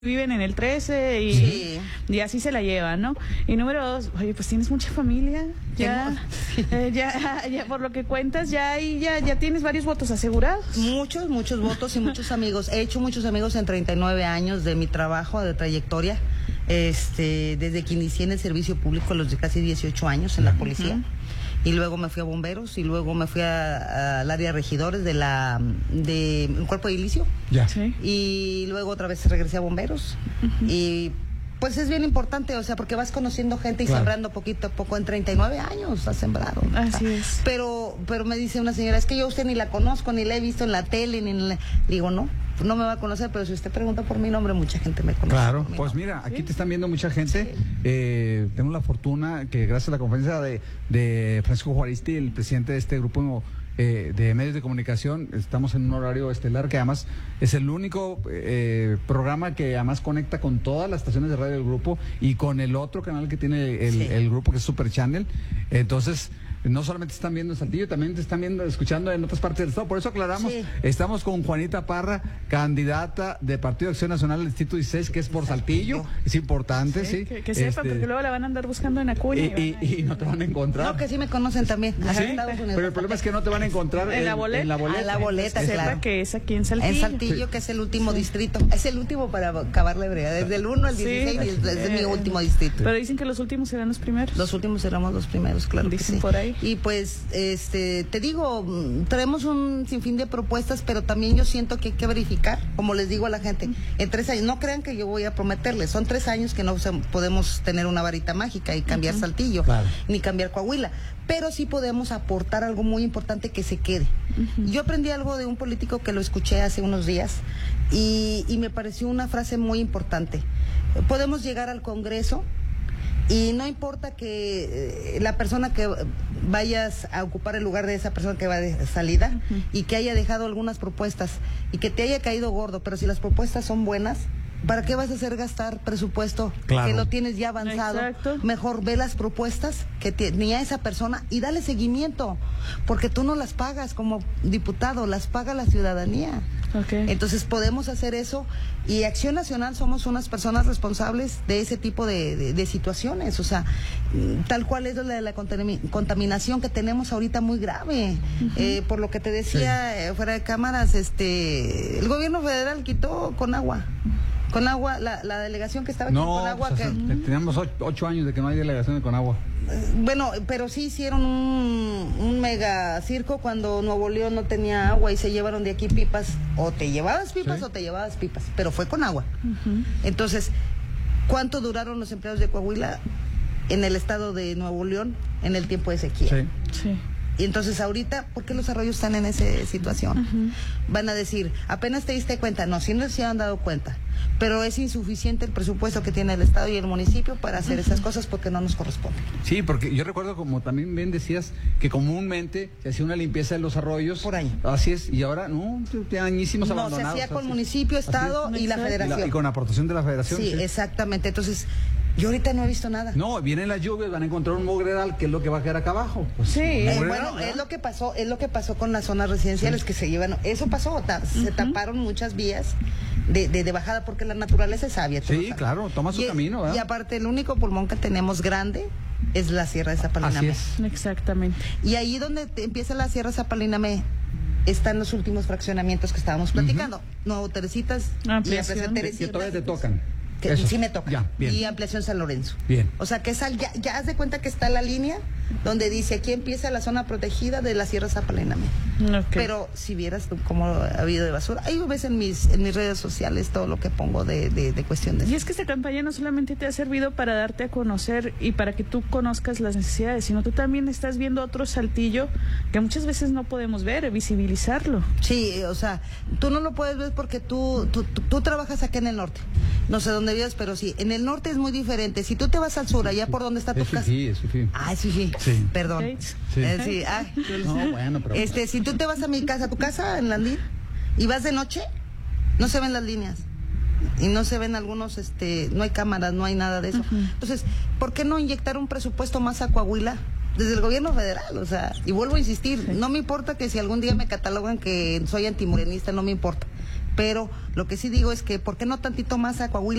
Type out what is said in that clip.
viven en el 13 y así se la llevan, ¿no? Y número 2, oye, pues tienes mucha familia, ya por lo que cuentas, ya tienes varios votos asegurados. Muchos votos y muchos amigos. He hecho muchos amigos en 39 años de mi trabajo, de trayectoria, desde que inicié en el servicio público, los de casi 18 años en la policía. Y luego me fui a bomberos y luego me fui al área de regidores de un cuerpo de edilicio. Ya. Sí. Y luego otra vez regresé a bomberos. Y pues es bien importante, o sea, porque vas conociendo gente y sembrando poquito a poco. En 39 años has sembrado. Así es. Pero me dice una señora, es que yo a usted ni la conozco, ni la he visto en la tele, Digo, no me va a conocer, pero si usted pregunta por mi nombre, mucha gente me conoce. Claro, pues mira, aquí te están viendo mucha gente. Tengo la fortuna que gracias a la conferencia de Francisco Juaristi, el presidente de este grupo de medios de comunicación, estamos en un horario estelar que además es el único programa que además conecta con todas las estaciones de radio del grupo y con el otro canal que tiene el grupo, que es Super Channel. Entonces, no solamente están viendo en Saltillo, también te están escuchando en otras partes del estado. Por eso aclaramos, estamos con Juanita Parra, candidata de Partido de Acción Nacional del Distrito 16, que es por Saltillo. Es importante, sí. Que sepan, porque luego la van a andar buscando en Acuña. Y no te van a encontrar. No, que sí me conocen también. ¿Sí? Pero el problema es que no te van a encontrar en la boleta. En la boleta, sepa claro. que es aquí en Saltillo. En Saltillo, que es el último distrito. Es el último para acabar la brega. Desde el 1 al 16 es mi último distrito. Pero dicen que los últimos serán los primeros. Los últimos seremos los primeros, claro. Dicen que sí. por ahí. Y pues, te digo, traemos un sinfín de propuestas, pero también yo siento que hay que verificar, como les digo a la gente, en 3 años, no crean que yo voy a prometerles, son 3 años que no podemos tener una varita mágica y cambiar Saltillo, ni cambiar Coahuila, pero sí podemos aportar algo muy importante que se quede. Yo aprendí algo de un político que lo escuché hace unos días y me pareció una frase muy importante. Podemos llegar al Congreso y no importa que la persona que vayas a ocupar el lugar de esa persona que va de salida y que haya dejado algunas propuestas y que te haya caído gordo, pero si las propuestas son buenas, ¿para qué vas a hacer gastar presupuesto que lo tienes ya avanzado? Exacto. Mejor ve las propuestas que tenía esa persona y dale seguimiento, porque tú no las pagas como diputado, las paga la ciudadanía. Entonces podemos hacer eso, y Acción Nacional somos unas personas responsables de ese tipo de situaciones, o sea, tal cual es la de la contaminación que tenemos ahorita muy grave. Por lo que te decía fuera de cámaras, el gobierno federal quitó Conagua, la delegación que estaba aquí en Conagua. Teníamos 8 años de que no hay delegación de Conagua. Bueno, pero sí hicieron un mega circo cuando Nuevo León no tenía agua y se llevaron de aquí pipas, o te llevabas pipas o te llevabas pipas, pero fue con agua. Entonces, ¿cuánto duraron los empleados de Coahuila en el estado de Nuevo León en el tiempo de sequía? Sí. Y entonces ahorita, ¿por qué los arroyos están en esa situación? Van a decir, apenas te diste cuenta. No, sí se han dado cuenta, pero es insuficiente el presupuesto que tiene el Estado y el municipio para hacer esas cosas porque no nos corresponde. Sí, porque yo recuerdo, como también bien decías, que comúnmente se hacía una limpieza de los arroyos. Por ahí. Así es, y ahora no, añísimos abandonados. No, se hacía con municipio, Estado y la Federación. Y con aportación de la Federación. Sí, exactamente. Entonces, yo ahorita no he visto nada. No, vienen las lluvias, van a encontrar un mugredal, que es lo que va a quedar acá abajo. Pues, bueno, es lo que pasó con las zonas residenciales que se llevan. Eso pasó, se taparon muchas vías de bajada porque la naturaleza es sabia. Sí, claro, toma su camino, ¿verdad? Y aparte, el único pulmón que tenemos grande es la Sierra de Zapalinamé. Así es. Exactamente. Y ahí donde empieza la Sierra de Zapalinamé están los últimos fraccionamientos que estábamos platicando. Nuevo Teresitas y Ampliación Teresitas. Que todavía te tocan. Que sí me toca. Ya, bien. Y Ampliación San Lorenzo. Bien. O sea, que ya haz de cuenta que está la línea donde dice aquí empieza la zona protegida de la Sierra Zapalinamé. Pero si vieras cómo ha habido de basura, ahí ves en mis redes sociales todo lo que pongo de cuestiones. Y es que esta campaña no solamente te ha servido para darte a conocer y para que tú conozcas las necesidades, sino tú también estás viendo otro Saltillo que muchas veces no podemos ver, visibilizarlo. Sí, o sea, tú no lo puedes ver porque tú trabajas acá en el norte. No sé dónde vives, pero sí, en el norte es muy diferente. Si tú te vas al sur, allá por donde está tu casa. Sí. Ah, sí. Perdón. Sí. No, bueno, pero... si tú te vas a mi casa, tu casa en Landín, y vas de noche, no se ven las líneas. Y no se ven algunos, no hay cámaras, no hay nada de eso. Entonces, ¿por qué no inyectar un presupuesto más a Coahuila? Desde el gobierno federal, o sea, y vuelvo a insistir, no me importa que si algún día me catalogan que soy antimorenista, no me importa. pero lo que sí digo es que, ¿por qué no tantito más a Coahuila?